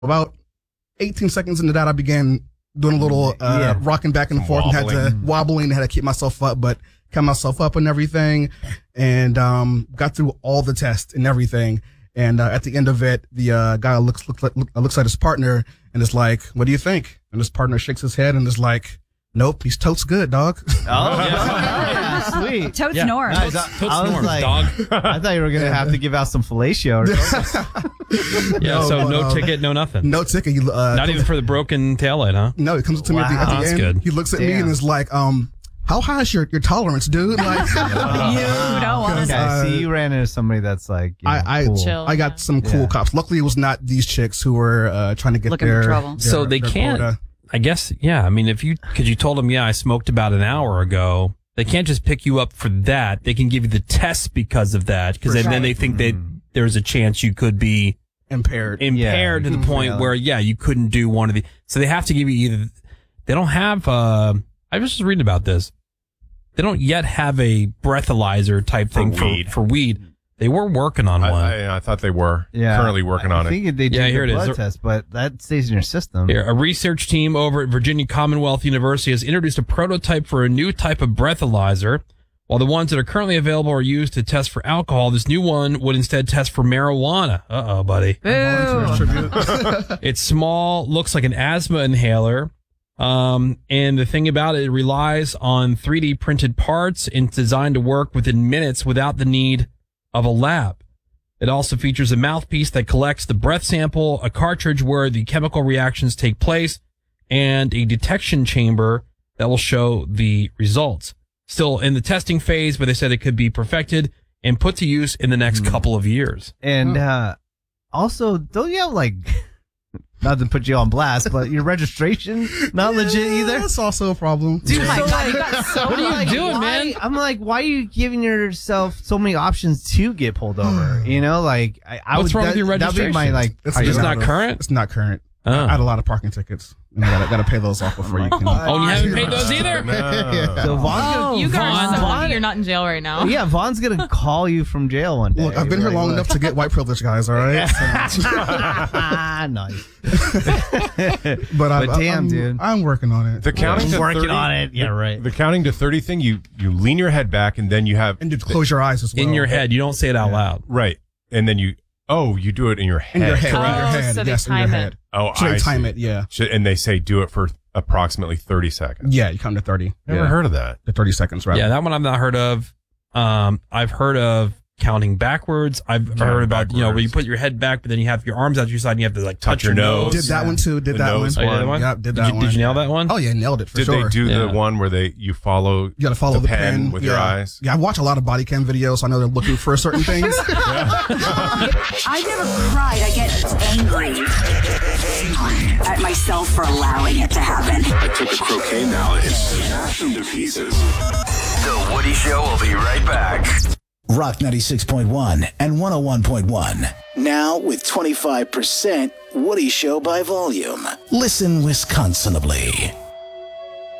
About 18 seconds into that, I began doing a little rocking back and forth, and had to keep myself up, but kept myself up and everything, and got through all the tests and everything. And at the end of it, the guy looks at his partner and is like, "What do you think?" And his partner shakes his head and is like, "Nope, he's totes good, dog." Sweet. Totes north. Nice. Totes I was north, like, dog. I thought you were going to have to give out some fellatio or something. No ticket, no nothing. No ticket. Not even for the broken taillight, huh? No, he comes to me at the That's end. good. He looks at me and is like, "How high is your tolerance, dude?" Like, You don't want to. Okay, see, you ran into somebody that's like, cool. Chill. I got some cool cops. Luckily, it was not these chicks who were trying to get Looking for trouble. So they their can't. quota. I guess, yeah. I mean, because you told them, I smoked about an hour ago. They can't just pick you up for that. They can give you the test because of that, because then they think that there's a chance you could be impaired to the point where you couldn't do one of the. So they have to give you either. They don't have. I was just reading about this. They don't yet have a breathalyzer type thing for weed. They were working on one. I thought they were currently working on it. I think they do here the it is. blood test, but that stays in your system. Here, a research team over at Virginia Commonwealth University has introduced a prototype for a new type of breathalyzer. While the ones that are currently available are used to test for alcohol, this new one would instead test for marijuana. Uh-oh, buddy. It's small, looks like an asthma inhaler. And the thing about it relies on 3D printed parts and it's designed to work within minutes without the need of a lab. It also features a mouthpiece that collects the breath sample, a cartridge where the chemical reactions take place, and a detection chamber that will show the results. Still in the testing phase, but they said it could be perfected and put to use in the next couple of years. And also, don't you have like, not to put you on blast, but your registration not legit either? That's also a problem. Dude, Oh my God, you got so What are you doing, why- man? I'm like, why are you giving yourself so many options to get pulled over? You know, like, I What's would, wong with your that'd be my, registration? like, It's Just not current? It's not current. Oh. I had a lot of parking tickets. And I gotta pay those off before you can. Oh, and you haven't paid those either? So Vaughn's gonna, You guys are so Vaughn- lucky you're not in jail right now. yeah, Vaughn's gonna call you from jail one day. Look, I've been here long enough to get white privilege, guys. All right. Nice. But damn, dude. I'm working on it. The counting to 30, Yeah, right. The counting to 30 thing, you lean your head back and then you have And you close your eyes as well. In your head. You don't say it out loud. right, and then you do it in your head. In your head. Oh, in your head. so they Yes, in your time head. it. Oh, So they I time see. it. Yeah. And they say do it for approximately 30 seconds. Yeah. You come to 30. Never yeah. heard of that. The 30 seconds, right? Yeah, that one I've not heard of. I've heard of counting backwards. I've heard about, where you put your head back, but then you have your arms out to your side and you have to like touch your nose. Did that one too. Did The that one. nose Oh, you did that one? Yep, did that one. Did you nail that one? Oh yeah, nailed it for Did sure. they do the Yeah. one where you follow? You gotta follow the pen with your Yeah. eyes. Yeah, I watch a lot of body cam videos, so I know they're looking for certain things. I never cried. I get angry at myself for allowing it to happen. I took a croquet mallet and smashed them to pieces. The Woody Show will be right back. Rock 96.1 and 101.1. Now with 25% Woody Show by volume. Listen Wisconsinably.